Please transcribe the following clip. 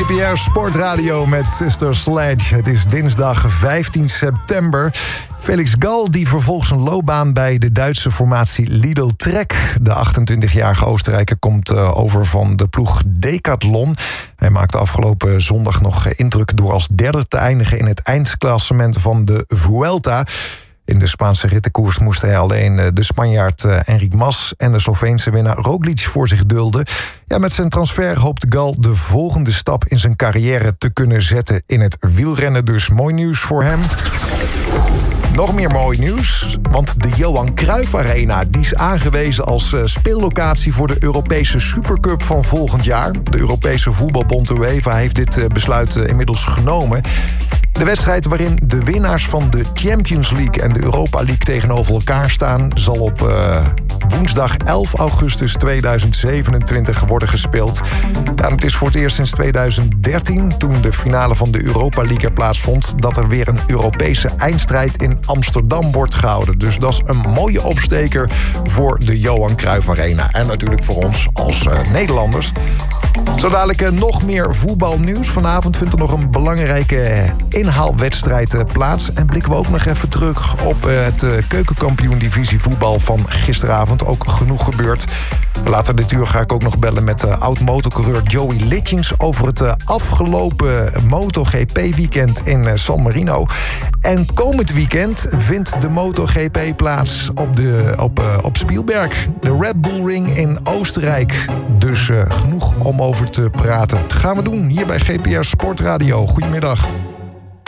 GPR Sportradio met Sister Sledge. Het is dinsdag 15 september. Felix Gal die vervolgt zijn loopbaan bij de Duitse formatie Lidl Trek. De 28-jarige Oostenrijker komt over van de ploeg Decathlon. Hij maakte afgelopen zondag nog indruk door als derde te eindigen in het eindklassement van de Vuelta. In de Spaanse rittenkoers moest hij alleen de Spanjaard Enric Mas en de Sloveense winnaar Roglic voor zich dulden. Ja, met zijn transfer hoopt Gal de volgende stap in zijn carrière te kunnen zetten in het wielrennen. Dus mooi nieuws voor hem. Nog meer mooi nieuws, want de Johan Cruijff Arena die is aangewezen als speellocatie voor de Europese Supercup van volgend jaar. De Europese voetbalbond UEFA heeft dit besluit inmiddels genomen. De wedstrijd waarin de winnaars van de Champions League en de Europa League tegenover elkaar staan, zal op woensdag 11 augustus 2027 worden gespeeld. Ja, het is voor het eerst sinds 2013, toen de finale van de Europa League er plaatsvond, dat er weer een Europese eindstrijd in Amsterdam wordt gehouden. Dus dat is een mooie opsteker voor de Johan Cruijff Arena. En natuurlijk voor ons als Nederlanders. Zo dadelijk nog meer voetbalnieuws. Vanavond vindt er nog een belangrijke inhaalwedstrijd plaats. En blikken we ook nog even terug op het keukenkampioen-divisie voetbal van gisteravond. Ook genoeg gebeurd. Later dit uur ga ik ook nog bellen met oud-motorcoureur Joey Litjens over het afgelopen MotoGP-weekend in San Marino. En komend weekend vindt de MotoGP plaats op Spielberg. De Red Bull Ring in Oostenrijk. Dus genoeg om over te praten. Dat gaan we doen hier bij GPR Sportradio. Goedemiddag.